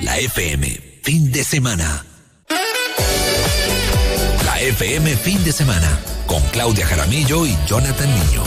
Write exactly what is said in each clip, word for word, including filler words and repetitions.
La F M, fin de semana. La F M, fin de semana, con Claudia Jaramillo y Jonathan Niño.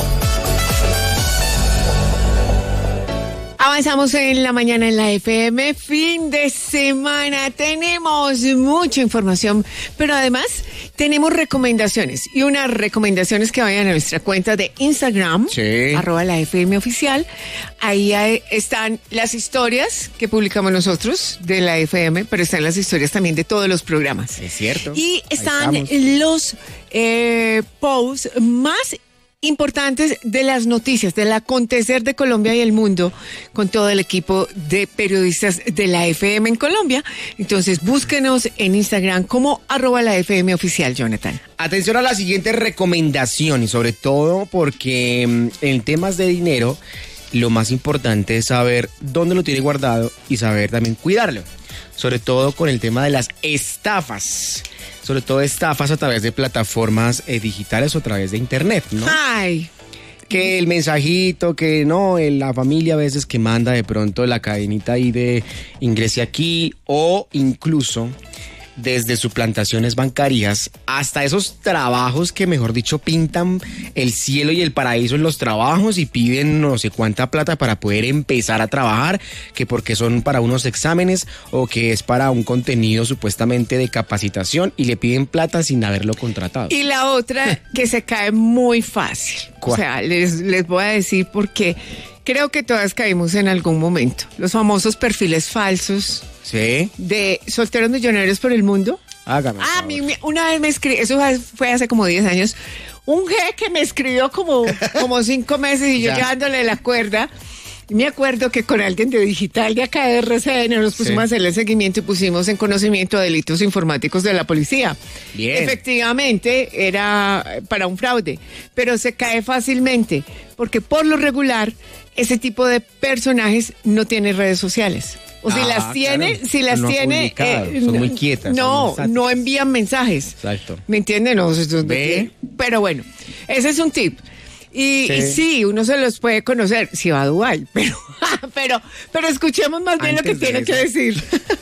Avanzamos en la mañana en la F M, fin de semana, tenemos mucha información, pero además tenemos recomendaciones, y unas recomendaciones que vayan a nuestra cuenta de Instagram, sí. arroba la F M oficial. Ahí hay, están las historias que publicamos nosotros de la F M, pero están las historias también de todos los programas. Es cierto. Y están los eh, posts más importantes de las noticias, del acontecer de Colombia y el mundo, con todo el equipo de periodistas de la F M en Colombia. Entonces búsquenos en Instagram como arroba la F M oficial, Jonathan. Atención a la siguiente recomendación, y sobre todo porque en temas de dinero lo más importante es saber dónde lo tiene guardado y saber también cuidarlo, sobre todo con el tema de las estafas. Sobre todo estafas a través de plataformas eh, digitales o a través de internet, ¿no? Ay. Que el mensajito, que no, la familia a veces que manda de pronto la cadenita ahí de ingrese aquí, o incluso desde suplantaciones bancarias hasta esos trabajos que, mejor dicho, pintan el cielo y el paraíso en los trabajos y piden no sé cuánta plata para poder empezar a trabajar, que porque son para unos exámenes o que es para un contenido supuestamente de capacitación, y le piden plata sin haberlo contratado. Y la otra que se cae muy fácil. ¿Cuál? O sea, les, les voy a decir porque creo que todas caímos en algún momento. Los famosos perfiles falsos. ¿Sí? De solteros millonarios por el mundo. Hágame. Ah, mi, mi, una vez me escribió, eso fue hace como diez años, un jeque me escribió como, como cinco meses y yo Ya. llevándole la cuerda. Y me acuerdo que con alguien de digital de acá de R C N nos pusimos sí. a hacerle seguimiento y pusimos en conocimiento de delitos informáticos de la policía. Bien. Efectivamente, era para un fraude, pero se cae fácilmente, porque por lo regular, ese tipo de personajes no tiene redes sociales. O si ah, las tiene, claro. si las no tiene... Eh, son muy quietas. No, no envían mensajes. Exacto. ¿Me entienden? No, ¿Ve? Pero bueno, ese es un tip. Y sí. y sí, uno se los puede conocer si va a Dubái, pero, pero, pero escuchemos más bien Antes lo que tiene eso. que decir.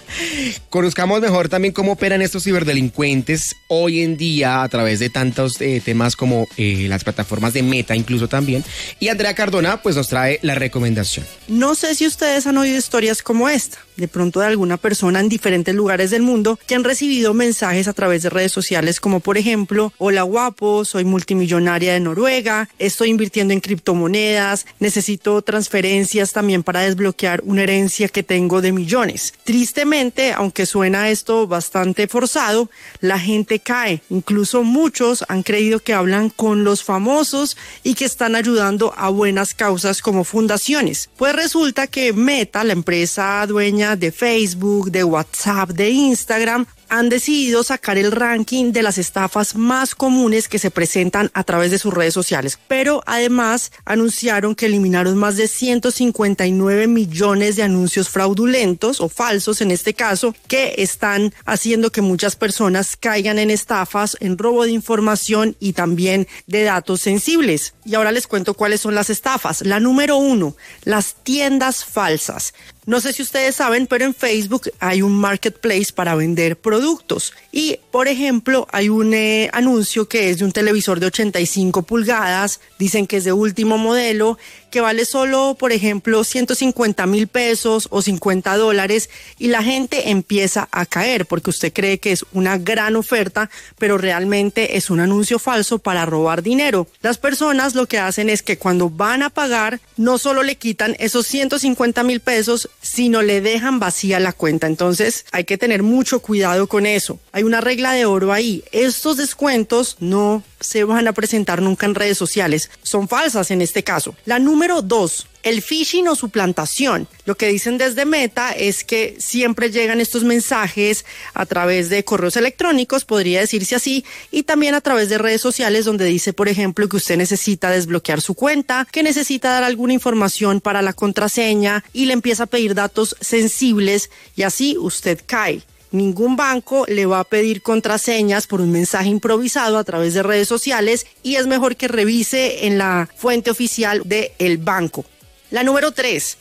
Conozcamos mejor también cómo operan estos ciberdelincuentes hoy en día a través de tantos eh, temas como eh, las plataformas de Meta incluso también. Y Andrea Cardona pues nos trae la recomendación. No sé si ustedes han oído historias como esta, de pronto de alguna persona en diferentes lugares del mundo que han recibido mensajes a través de redes sociales como por ejemplo: hola guapo, soy multimillonaria de Noruega, estoy invirtiendo en criptomonedas, necesito transferencias también para desbloquear una herencia que tengo de millones. Tristemente, aunque suena esto bastante forzado, la gente cae. Incluso muchos han creído que hablan con los famosos y que están ayudando a buenas causas como fundaciones. Pues resulta que Meta, la empresa dueña de Facebook, de WhatsApp, de Instagram, han decidido sacar el ranking de las estafas más comunes que se presentan a través de sus redes sociales. Pero además anunciaron que eliminaron más de ciento cincuenta y nueve millones de anuncios fraudulentos o falsos en este caso, que están haciendo que muchas personas caigan en estafas, en robo de información y también de datos sensibles. Y ahora les cuento cuáles son las estafas. La número uno, las tiendas falsas. No sé si ustedes saben, pero en Facebook hay un marketplace para vender productos. Y, por ejemplo, hay un eh, anuncio que es de un televisor de ochenta y cinco pulgadas, dicen que es de último modelo, que vale solo, por ejemplo, ciento cincuenta mil pesos o cincuenta dólares, y la gente empieza a caer porque usted cree que es una gran oferta, pero realmente es un anuncio falso para robar dinero. Las personas lo que hacen es que cuando van a pagar, no solo le quitan esos ciento cincuenta mil pesos, sino le dejan vacía la cuenta. Entonces hay que tener mucho cuidado con eso. Hay una regla de oro ahí. Estos descuentos no se van a presentar nunca en redes sociales. Son falsas en este caso. La número dos, el phishing o suplantación. Lo que dicen desde Meta es que siempre llegan estos mensajes a través de correos electrónicos, podría decirse así, y también a través de redes sociales donde dice, por ejemplo, que usted necesita desbloquear su cuenta, que necesita dar alguna información para la contraseña y le empieza a pedir datos sensibles y así usted cae. Ningún banco le va a pedir contraseñas por un mensaje improvisado a través de redes sociales y es mejor que revise en la fuente oficial del banco. La número tres,